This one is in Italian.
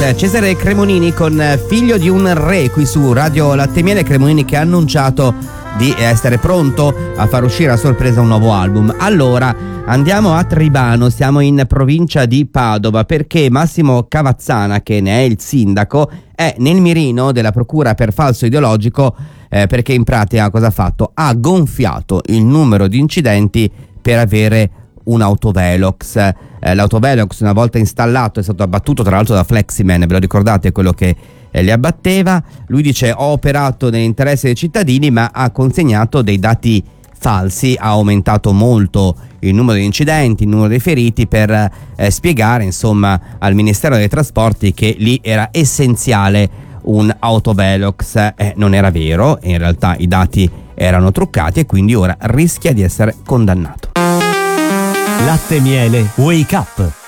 Cesare Cremonini con Figlio di un re, qui su Radio Latte e Miele. Cremonini che ha annunciato di essere pronto a far uscire a sorpresa un nuovo album. Allora andiamo a Tribano, siamo in provincia di Padova, perché Massimo Cavazzana, che ne è il sindaco, è nel mirino della procura per falso ideologico, perché in pratica cosa ha fatto? Ha gonfiato il numero di incidenti per avere un autovelox. L'autovelox, una volta installato, è stato abbattuto tra l'altro da Fleximan, ve lo ricordate, quello che li abbatteva. Lui dice: ho operato nell'interesse dei cittadini, ma ha consegnato dei dati falsi, ha aumentato molto il numero di incidenti, il numero dei feriti, per spiegare insomma al Ministero dei Trasporti che lì era essenziale un autovelox. Non era vero, in realtà i dati erano truccati e quindi ora rischia di essere condannato. Latte e Miele Wake Up.